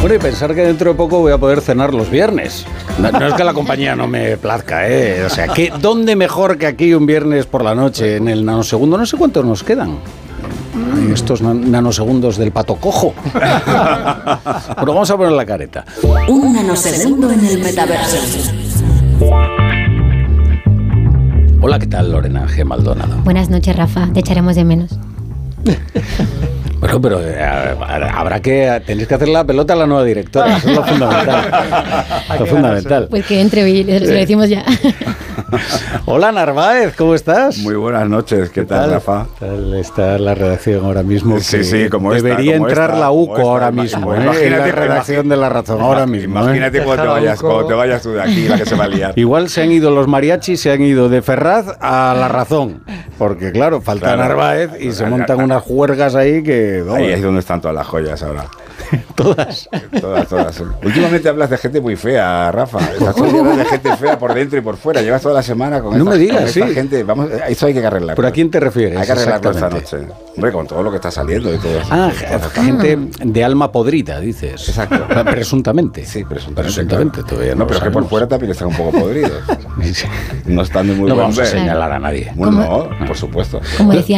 Bueno, y pensar que dentro de poco voy a poder cenar los viernes. No es que la compañía no me plazca, ¿eh? O sea, ¿dónde mejor que aquí un viernes por la noche en el nanosegundo? No sé cuántos nos quedan. Estos nanosegundos del pato cojo. Bueno, vamos a poner la careta. Un nanosegundo en el metaverso. Hola, ¿qué tal, Lorena G. Maldonado? Buenas noches, Rafa. Te echaremos de menos. Bueno, pero tenéis que hacer la pelota a la nueva directora. Eso es lo fundamental. Lo fundamental. Pues que entre hoy, se lo decimos ya. Hola, Narváez, ¿cómo estás? Muy buenas noches, ¿qué tal, Rafa? Está la redacción ahora mismo. Sí, como debería entrar la UCO ahora mismo. Imagínate la redacción de La Razón ahora mismo. Imagínate cuando te vayas tú de aquí, la que se va a liar. Igual se han ido los mariachis, se han ido de Ferraz a La Razón. Porque, claro, falta Narváez y se montan unas juergas ahí que... Ahí es donde están todas las joyas ahora. Todas. Últimamente hablas de gente muy fea, Rafa. Estás llenas de gente fea por dentro y por fuera. Llevas toda la semana con esta gente. Vamos, eso hay que arreglarlo. ¿Pero a quién te refieres? Hay que arreglarlo esta noche. Hombre, con todo lo que está saliendo y todo eso. Gente de alma podrida, dices. Exacto. Presuntamente. Sí, presuntamente. Claro. Todavía no, pero es que por fuera también están un poco podridos. No están de muy buen ver. No vamos a señalar a nadie. Bueno, no, por supuesto. Como decía